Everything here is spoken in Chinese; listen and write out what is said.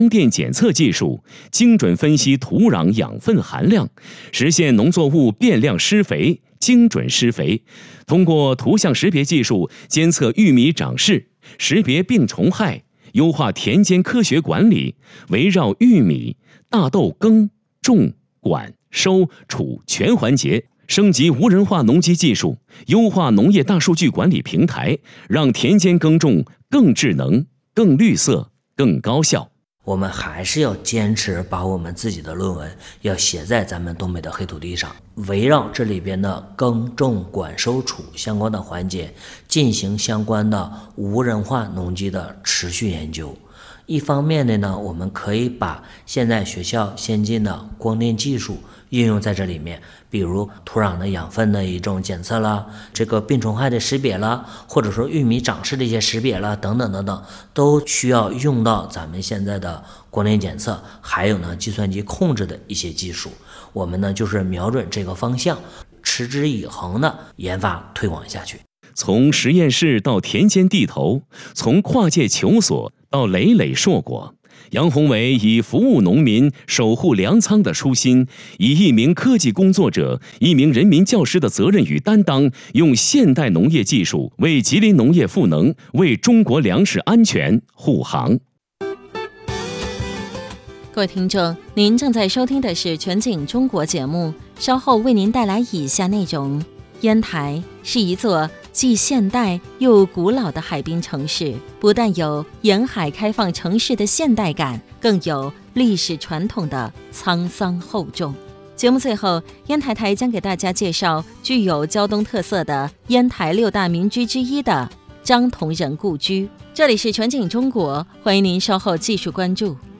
光电检测技术，精准分析土壤养分含量，实现农作物变量施肥、精准施肥。通过图像识别技术监测玉米长势，识别病虫害，优化田间科学管理，围绕玉米、大豆耕、种、管、收、储全环节，升级无人化农机技术，优化农业大数据管理平台，让田间耕种更智能、更绿色、更高效。 我们还是要坚持把我们自己的论文要写在咱们东北的黑土地上，围绕这里边的耕种管收储相关的环节进行相关的无人化农机的持续研究。一方面呢，我们可以把现在学校先进的光电技术应用在这里面，比如土壤的养分的一种检测啦，这个病虫害的识别啦，或者说玉米长势的一些识别啦，等等等等，都需要用到咱们现在的光电检测，还有呢计算机控制的一些技术。我们呢就是瞄准这个方向，持之以恒的研发推广下去。 从实验室到田间地头，从跨界求索到累累硕果，杨宏伟以服务农民、守护粮仓的初心，以一名科技工作者、一名人民教师的责任与担当，用现代农业技术为吉林农业赋能，为中国粮食安全护航。 各位听众，您正在收听的是全景中国节目，稍后为您带来以下内容。烟台是一座既现代又古老的海滨城市，不但有沿海开放城市的现代感，更有历史传统的沧桑厚重。节目最后，烟台台将给大家介绍具有胶东特色的烟台6大民居之一的张同仁故居。这里是全景中国，欢迎您稍后继续关注。